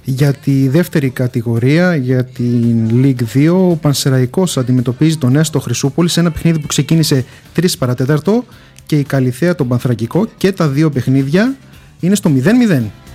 Για τη δεύτερη κατηγορία, για την League 2, ο Πανσεραϊκός αντιμετωπίζει τον Έστω Χρυσούπολη σε ένα παιχνίδι που ξεκίνησε 3 παρατέταρτο και η Καλιθέα τον Πανθρακικό, και τα δύο παιχνίδια είναι στο 0-0.